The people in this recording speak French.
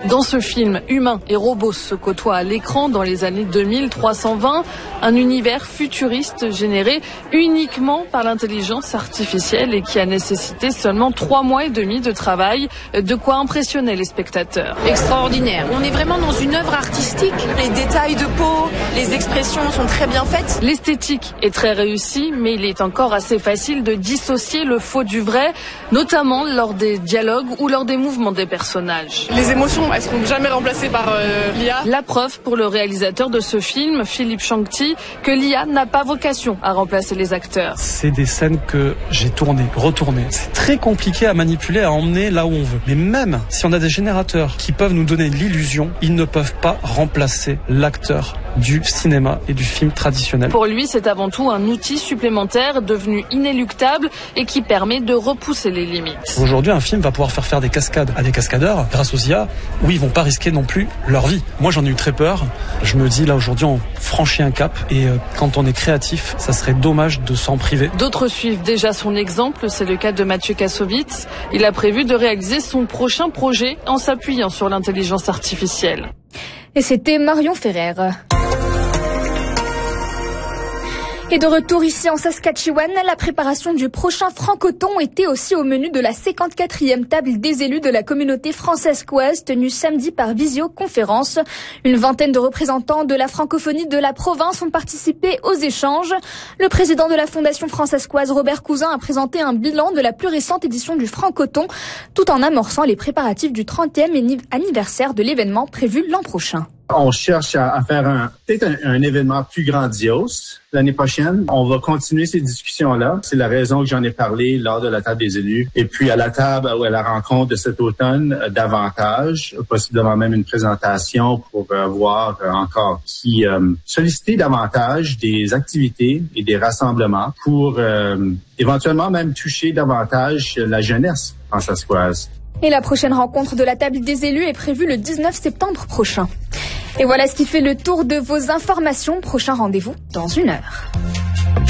Dans ce film, humains et robots se côtoient à l'écran dans les années 2320, un univers futuriste généré uniquement par l'intelligence artificielle et qui a nécessité seulement 3 mois et demi de travail, de quoi impressionner les spectateurs. Extraordinaire. On est vraiment dans une œuvre artistique. Les détails de peau, les expressions sont très bien faites. L'esthétique est très réussie, mais il est encore assez facile de dissocier le faux du vrai, notamment lors des dialogues ou lors des mouvements des personnages. Les émotions, elles seront jamais remplacées par l'IA. La preuve pour le réalisateur de ce film, Philippe Changti, que l'IA n'a pas vocation à remplacer les acteurs. C'est des scènes que j'ai tournées, retournées. C'est très compliqué à manipuler, à emmener là où on veut. Mais même si on a des générateurs qui peuvent nous donner l'illusion, ils ne peuvent pas remplacer l'acteur du cinéma et du film traditionnel. Pour lui, c'est avant tout un outil supplémentaire devenu inéluctable et qui permet de repousser les limites. Aujourd'hui, un film va pouvoir faire des cascades à des cascadeurs grâce aux IA où ils vont pas risquer non plus leur vie. Moi, j'en ai eu très peur. Je me dis, là, aujourd'hui, on franchit un cap et quand on est créatif, ça serait dommage de s'en priver. D'autres suivent déjà son exemple. C'est le cas de Mathieu Kassovitz. Il a prévu de réaliser son prochain projet en s'appuyant sur l'intelligence artificielle. Et c'était Marion Ferrer. Et de retour ici en Saskatchewan, la préparation du prochain francoton était aussi au menu de la 54e table des élus de la communauté françaiscoise tenue samedi par visioconférence. Une vingtaine de représentants de la francophonie de la province ont participé aux échanges. Le président de la Fondation françaiscoise, Robert Cousin, a présenté un bilan de la plus récente édition du francoton, tout en amorçant les préparatifs du 30e anniversaire de l'événement prévu l'an prochain. On cherche à faire peut-être un événement plus grandiose l'année prochaine. On va continuer ces discussions-là. C'est la raison que j'en ai parlé lors de la table des élus. Et puis à la table ou à la rencontre de cet automne, davantage, possiblement même une présentation pour voir encore qui solliciter davantage des activités et des rassemblements pour éventuellement même toucher davantage la jeunesse françaiscoise. Et la prochaine rencontre de la table des élus est prévue le 19 septembre prochain. Et voilà ce qui fait le tour de vos informations. Prochain rendez-vous dans 1 heure.